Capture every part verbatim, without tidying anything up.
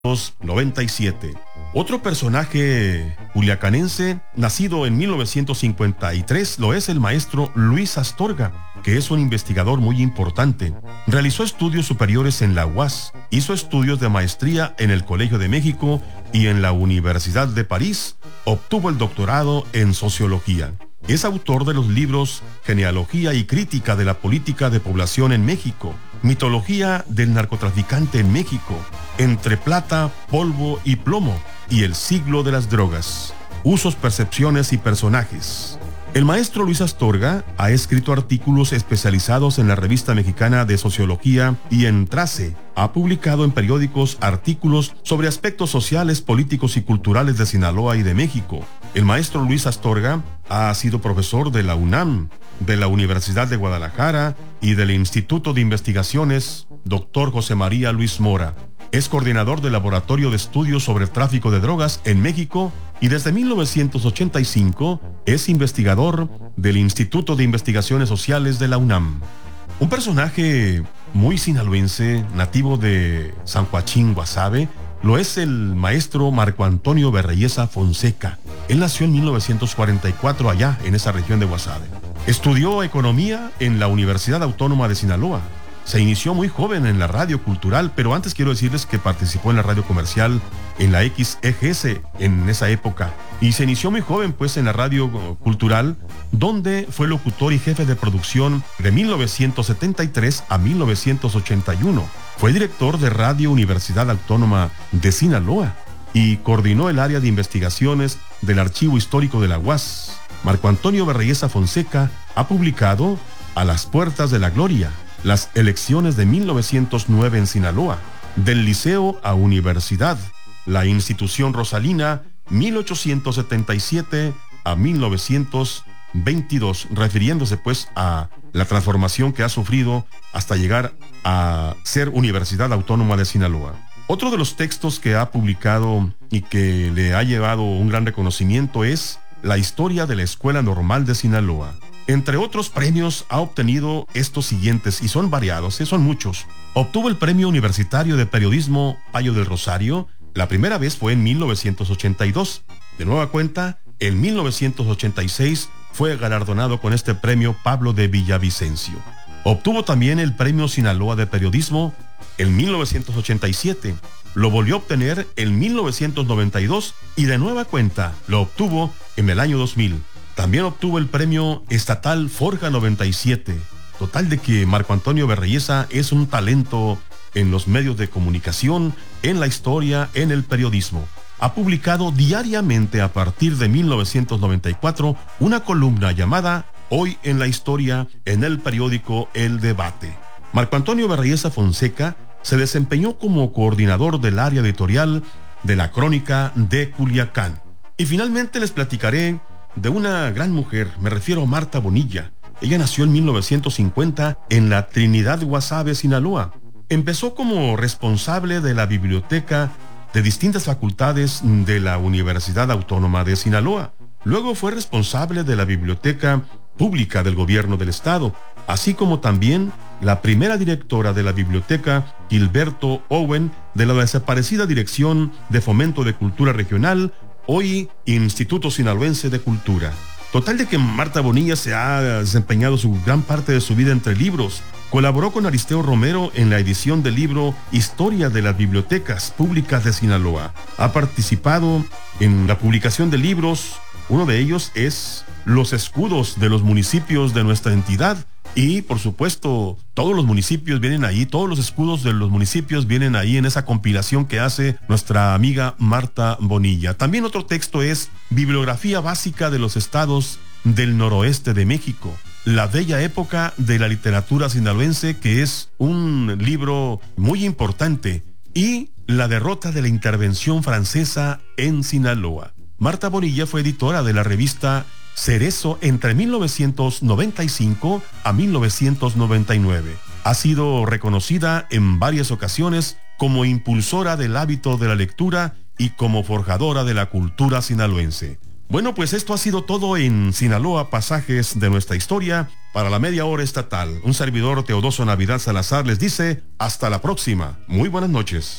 noventa y siete. Otro personaje culiacanense, nacido en mil novecientos cincuenta y tres, lo es el maestro Luis Astorga, que es un investigador muy importante. Realizó estudios superiores en la U A S, hizo estudios de maestría en el Colegio de México y en la Universidad de París, obtuvo el doctorado en Sociología. Es autor de los libros Genealogía y Crítica de la Política de Población en México, Mitología del Narcotraficante en México, Entre Plata, Polvo y Plomo, y El Siglo de las Drogas, Usos, Percepciones y Personajes. El maestro Luis Astorga ha escrito artículos especializados en la Revista Mexicana de Sociología y en Trace. Ha publicado en periódicos artículos sobre aspectos sociales, políticos y culturales de Sinaloa y de México. El maestro Luis Astorga ha sido profesor de la UNAM, de la Universidad de Guadalajara y del Instituto de Investigaciones doctor José María Luis Mora. Es coordinador del Laboratorio de Estudios sobre el Tráfico de Drogas en México y desde mil novecientos ochenta y cinco es investigador del Instituto de Investigaciones Sociales de la UNAM. Un personaje muy sinaloense, nativo de San Joaquín, Guasave, lo es el maestro Marco Antonio Berreyesa Fonseca. Él nació en mil novecientos cuarenta y cuatro allá en esa región de Guasave. Estudió economía en la Universidad Autónoma de Sinaloa. Se inició muy joven en la radio cultural, pero antes quiero decirles que participó en la radio comercial, en la X E G S en esa época. Y se inició muy joven pues en la radio cultural, donde fue locutor y jefe de producción de mil novecientos setenta y tres a mil novecientos ochenta y uno. Fue director de Radio Universidad Autónoma de Sinaloa y coordinó el área de investigaciones del Archivo Histórico de la U A S. Marco Antonio Berreyesa Fonseca ha publicado A las Puertas de la Gloria, las elecciones de mil novecientos nueve en Sinaloa, del liceo a universidad, la institución Rosalina, mil ochocientos setenta y siete a mil novecientos veintidós, refiriéndose pues a la transformación que ha sufrido hasta llegar a ser Universidad Autónoma de Sinaloa. Otro de los textos que ha publicado y que le ha llevado un gran reconocimiento es La Historia de la Escuela Normal de Sinaloa. Entre otros premios ha obtenido estos siguientes, y son variados, ¿eh? Son muchos. Obtuvo el Premio Universitario de Periodismo Payo del Rosario. La primera vez fue en mil novecientos ochenta y dos. De nueva cuenta, en mil novecientos ochenta y seis fue galardonado con este premio Pablo de Villavicencio. Obtuvo también el Premio Sinaloa de Periodismo en mil novecientos ochenta y siete. Lo volvió a obtener en mil novecientos noventa y dos y de nueva cuenta lo obtuvo en el año dos mil. También obtuvo el Premio Estatal Forja noventa y siete. Total de que Marco Antonio Berreyesa es un talento en los medios de comunicación, en la historia, en el periodismo. Ha publicado diariamente a partir de mil novecientos noventa y cuatro una columna llamada Hoy en la Historia en el periódico El Debate. Marco Antonio Berreyesa Fonseca se desempeñó como coordinador del área editorial de la Crónica de Culiacán. Y finalmente les platicaré de una gran mujer, me refiero a Marta Bonilla. Ella nació en mil novecientos cincuenta en la Trinidad Guasave, Sinaloa. Empezó como responsable de la biblioteca de distintas facultades de la Universidad Autónoma de Sinaloa. Luego fue responsable de la biblioteca pública del gobierno del estado, así como también la primera directora de la biblioteca Gilberto Owen de la desaparecida Dirección de Fomento de Cultura Regional, hoy Instituto Sinaloense de Cultura. Total de que Marta Bonilla se ha desempeñado su gran parte de su vida entre libros. Colaboró con Aristeo Romero en la edición del libro Historia de las Bibliotecas Públicas de Sinaloa. Ha participado en la publicación de libros. Uno de ellos es Los escudos de los municipios de nuestra entidad. Y, por supuesto, todos los municipios vienen ahí, todos los escudos de los municipios vienen ahí en esa compilación que hace nuestra amiga Marta Bonilla. También otro texto es Bibliografía Básica de los Estados del Noroeste de México, la bella época de la literatura sinaloense, que es un libro muy importante, y La derrota de la intervención francesa en Sinaloa. Marta Bonilla fue editora de la revista Cerezo entre mil novecientos noventa y cinco a mil novecientos noventa y nueve. Ha sido reconocida en varias ocasiones como impulsora del hábito de la lectura y como forjadora de la cultura sinaloense. Bueno, pues esto ha sido todo en Sinaloa, pasajes de nuestra historia para la media hora estatal. Un servidor, Teodoso Navidad Salazar, les dice hasta la próxima. Muy buenas noches.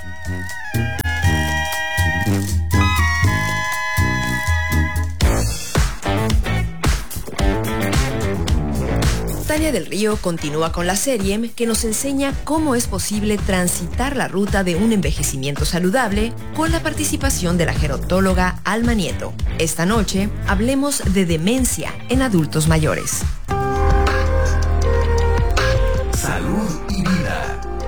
Tania del Río continúa con la serie que nos enseña cómo es posible transitar la ruta de un envejecimiento saludable con la participación de la gerontóloga Alma Nieto. Esta noche hablemos de demencia en adultos mayores. Salud y vida.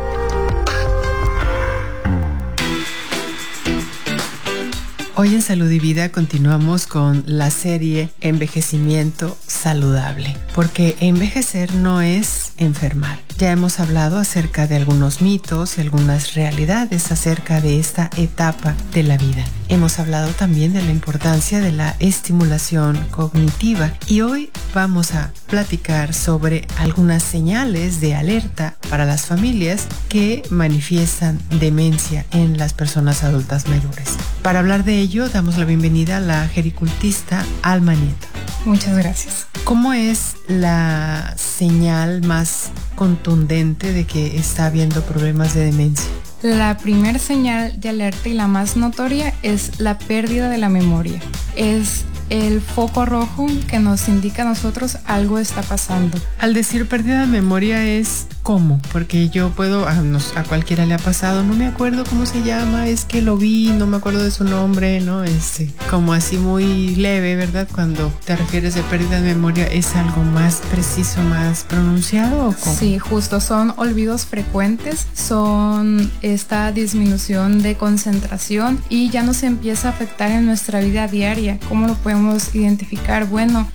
Hoy en Salud y Vida continuamos con la serie Envejecimiento Saludable, porque envejecer no es enfermar. Ya hemos hablado acerca de algunos mitos y algunas realidades acerca de esta etapa de la vida. Hemos hablado también de la importancia de la estimulación cognitiva y hoy vamos a platicar sobre algunas señales de alerta para las familias que manifiestan demencia en las personas adultas mayores. Para hablar de ello, damos la bienvenida a la gericultista Alma Nieto. Muchas gracias. ¿Cómo es la señal más contundente de que está habiendo problemas de demencia? La primera señal de alerta y la más notoria es la pérdida de la memoria. Es el foco rojo que nos indica a nosotros algo está pasando. Al decir pérdida de memoria es ¿cómo? Porque yo puedo, a, nos, a cualquiera le ha pasado, no me acuerdo cómo se llama, es que lo vi, no me acuerdo de su nombre, ¿no? Este, como así muy leve, ¿verdad? Cuando te refieres de pérdida de memoria, ¿es algo más preciso, más pronunciado o cómo? Sí, justo, son olvidos frecuentes, son esta disminución de concentración y ya nos empieza a afectar en nuestra vida diaria. ¿Cómo lo podemos identificar? Bueno,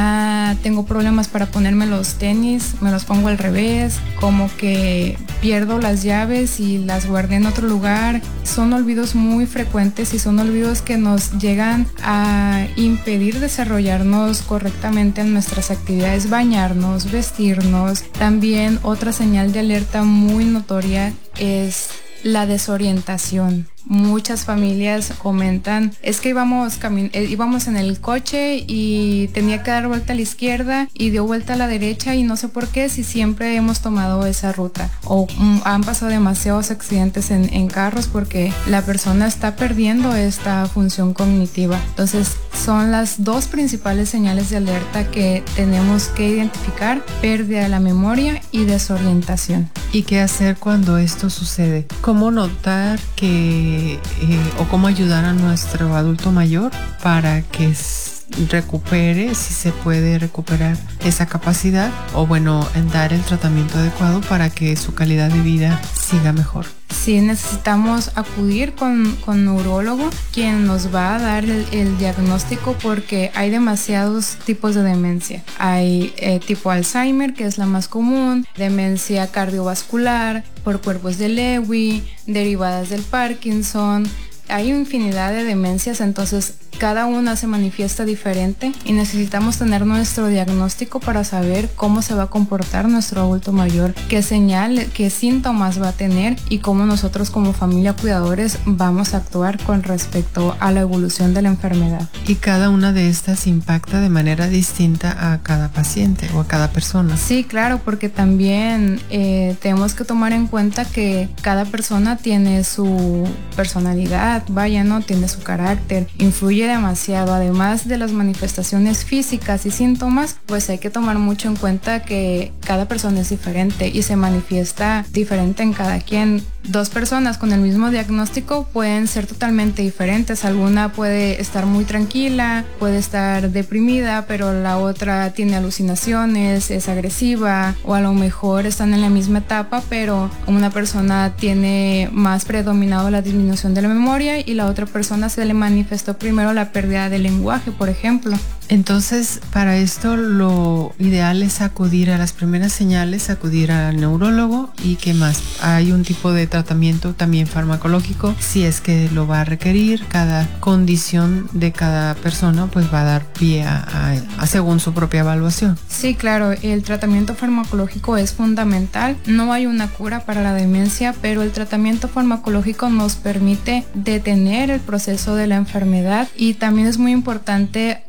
ya tengo problemas para ponerme los tenis, me los pongo al revés, como que pierdo las llaves y las guardé en otro lugar. Son olvidos muy frecuentes y son olvidos que nos llegan a impedir desarrollarnos correctamente en nuestras actividades, bañarnos, vestirnos. También otra señal de alerta muy notoria es la desorientación. Muchas familias comentan, es que íbamos, camin- íbamos en el coche y tenía que dar vuelta a la izquierda y dio vuelta a la derecha y no sé por qué si siempre hemos tomado esa ruta. O mm, han pasado demasiados accidentes en, en carros porque la persona está perdiendo esta función cognitiva. Entonces son las dos principales señales de alerta que tenemos que identificar: pérdida de la memoria y desorientación. ¿Y qué hacer cuando esto sucede? ¿Cómo notar que Eh, o cómo ayudar a nuestro adulto mayor para que s- recupere, si se puede recuperar esa capacidad, o bueno, en dar el tratamiento adecuado para que su calidad de vida siga mejor? Sí, necesitamos acudir con, con neurólogo, quien nos va a dar el, el diagnóstico, porque hay demasiados tipos de demencia. Hay eh, tipo Alzheimer, que es la más común, demencia cardiovascular, por cuerpos de Lewy, derivadas del Parkinson. Hay infinidad de demencias, entonces cada una se manifiesta diferente y necesitamos tener nuestro diagnóstico para saber cómo se va a comportar nuestro adulto mayor, qué señal, qué síntomas va a tener y cómo nosotros como familia cuidadores vamos a actuar con respecto a la evolución de la enfermedad. Y cada una de estas impacta de manera distinta a cada paciente o a cada persona. Sí, claro, porque también eh, tenemos que tomar en cuenta que cada persona tiene su personalidad, vaya, ¿no? Tiene su carácter, influye demasiado. Además de las manifestaciones físicas y síntomas, pues hay que tomar mucho en cuenta que cada persona es diferente y se manifiesta diferente en cada quien. Dos personas con el mismo diagnóstico pueden ser totalmente diferentes. Alguna puede estar muy tranquila, puede estar deprimida, pero la otra tiene alucinaciones, es agresiva, o a lo mejor están en la misma etapa, pero una persona tiene más predominado la disminución de la memoria y la otra persona se le manifestó primero la pérdida del lenguaje, por ejemplo. Entonces, para esto lo ideal es acudir a las primeras señales, acudir al neurólogo. ¿Y qué más? Hay un tipo de tratamiento también farmacológico, si es que lo va a requerir. Cada condición de cada persona pues va a dar pie a, a, a según su propia evaluación. Sí, claro, el tratamiento farmacológico es fundamental. No hay una cura para la demencia, pero el tratamiento farmacológico nos permite detener el proceso de la enfermedad y también es muy importante optar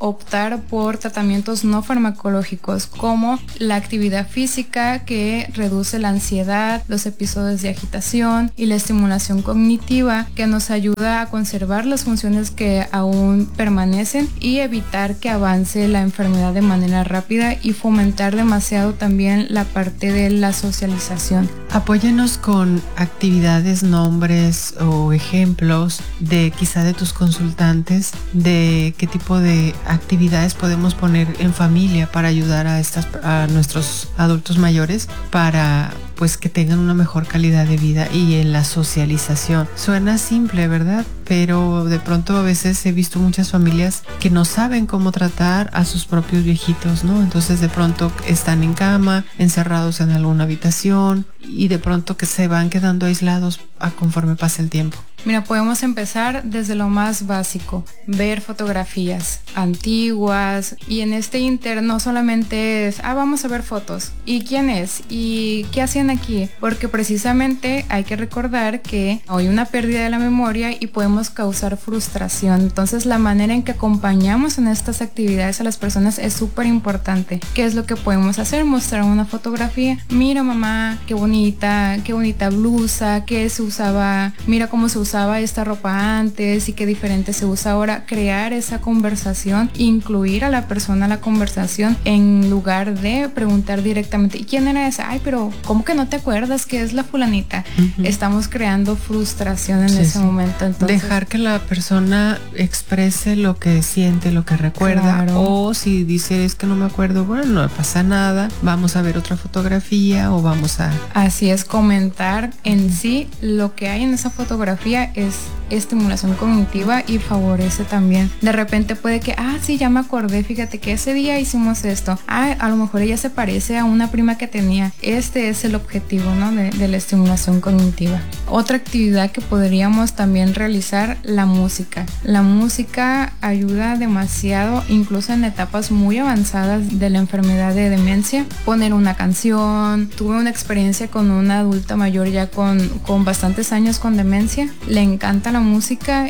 optar por tratamientos no farmacológicos como la actividad física, que reduce la ansiedad, los episodios de agitación, y la estimulación cognitiva, que nos ayuda a conservar las funciones que aún permanecen y evitar que avance la enfermedad de manera rápida, y fomentar demasiado también la parte de la socialización. Apóyanos con actividades, nombres o ejemplos de quizá de tus consultantes, de qué tipo de actividades podemos poner en familia para ayudar a estas a nuestros adultos mayores para pues que tengan una mejor calidad de vida y en la socialización. Suena simple, ¿verdad? Pero de pronto a veces he visto muchas familias que no saben cómo tratar a sus propios viejitos, ¿no? Entonces de pronto están en cama, encerrados en alguna habitación, y de pronto que se van quedando aislados a conforme pasa el tiempo. Mira, podemos empezar desde lo más básico, ver fotografías antiguas, y en este inter no solamente es, ah, vamos a ver fotos, ¿y quién es? ¿Y qué hacían aquí? Porque precisamente hay que recordar que hay una pérdida de la memoria y podemos causar frustración. Entonces la manera en que acompañamos en estas actividades a las personas es súper importante. ¿Qué es lo que podemos hacer? Mostrar una fotografía. Mira, mamá, qué bonita, qué bonita blusa, qué se usaba, mira cómo se usaba esta ropa antes y qué diferente se usa ahora. Crear esa conversación, incluir a la persona a la conversación en lugar de preguntar directamente, ¿y quién era esa? Ay, pero ¿cómo que no te acuerdas que es la fulanita? Uh-huh. Estamos creando frustración en sí, ese sí. momento. Entonces, dejar que la persona exprese lo que siente, lo que recuerda, claro. O si dice es que no me acuerdo, bueno, no pasa nada, vamos a ver otra fotografía o vamos a... Así es, comentar en sí lo que hay en esa fotografía es estimulación cognitiva y favorece también. De repente puede que, ah, sí, ya me acordé, fíjate que ese día hicimos esto. Ah, a lo mejor ella se parece a una prima que tenía. Este es el objetivo, ¿no? De, de la estimulación cognitiva. Otra actividad que podríamos también realizar, la música. La música ayuda demasiado, incluso en etapas muy avanzadas de la enfermedad de demencia. Poner una canción. Tuve una experiencia con una adulta mayor ya con, con bastantes años con demencia. Le encanta la música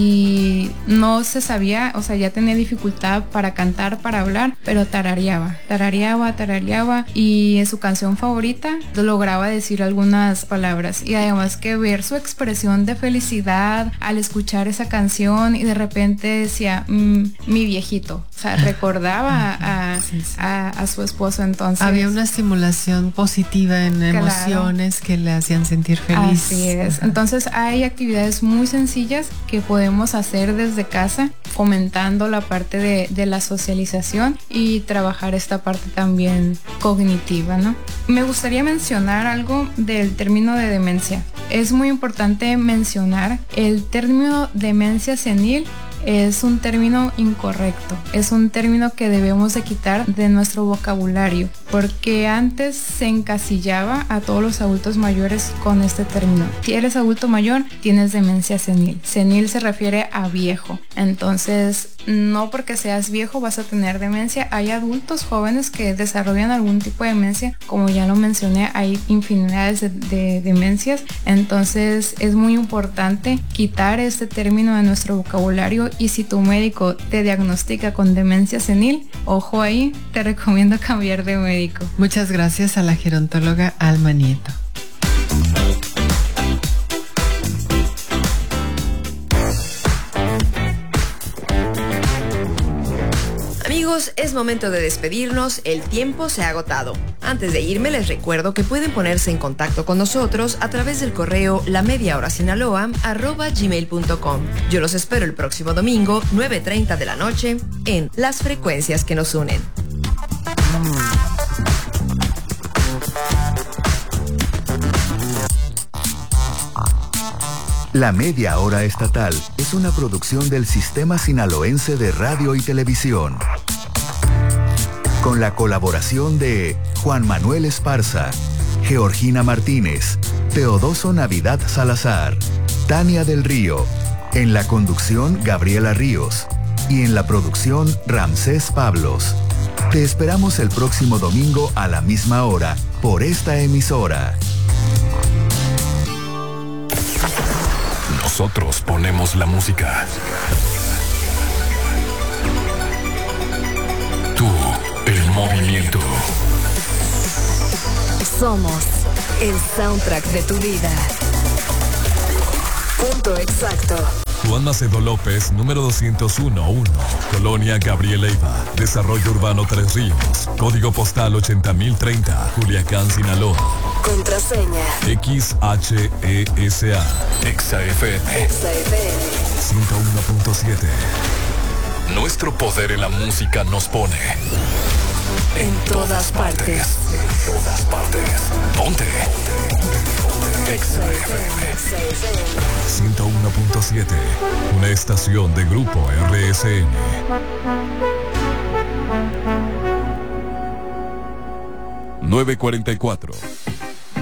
y no se sabía, o sea, ya tenía dificultad para cantar, para hablar, pero tarareaba, tarareaba, tarareaba, y en su canción favorita lograba decir algunas palabras, y además que ver su expresión de felicidad al escuchar esa canción, y de repente decía, mmm, mi viejito, o sea, recordaba a, sí, sí. A, a su esposo. Entonces había una estimulación positiva en claro. emociones que le hacían sentir feliz. Así es. Entonces hay actividades muy sencillas que podemos hacer desde casa, fomentando la parte de, de la socialización y trabajar esta parte también cognitiva, ¿no? Me gustaría mencionar algo del término de demencia. Es muy importante mencionar el término demencia senil. Es un término incorrecto, es un término que debemos de quitar de nuestro vocabulario, porque antes se encasillaba a todos los adultos mayores con este término. Si eres adulto mayor, tienes demencia senil. Senil se refiere a viejo, entonces no porque seas viejo vas a tener demencia. Hay adultos jóvenes que desarrollan algún tipo de demencia, como ya lo mencioné, hay infinidades de, de demencias, entonces es muy importante quitar este término de nuestro vocabulario. Y si tu médico te diagnostica con demencia senil, ojo ahí, te recomiendo cambiar de médico. Muchas gracias a la gerontóloga Alma Nieto. Amigos, es momento de despedirnos, el tiempo se ha agotado. Antes de irme les recuerdo que pueden ponerse en contacto con nosotros a través del correo la media hora sinaloa arroba gmail punto com. Yo los espero el próximo domingo, nueve treinta de la noche, en Las Frecuencias que nos unen. La Media Hora Estatal es una producción del Sistema Sinaloense de Radio y Televisión, con la colaboración de Juan Manuel Esparza, Georgina Martínez, Teodoso Navidad Salazar, Tania del Río, en la conducción Gabriela Ríos y en la producción Ramsés Pablos. Te esperamos el próximo domingo a la misma hora por esta emisora. Nosotros. Nosotros ponemos la música. Tú, el movimiento. Somos el soundtrack de tu vida. Punto exacto. Juan Macedo López, número doscientos uno uno, Colonia Gabriel Leiva, Desarrollo Urbano Tres Ríos, Código Postal ochenta mil treinta, Culiacán, Sinaloa. Contraseña X H E S A. Exa F M. Exa F M ciento uno punto siete. Nuestro poder en la música nos pone en todas partes. En todas partes. Ponte. Exa F M ciento uno punto siete. Una estación de Grupo R S N. nueve cuarenta y cuatro.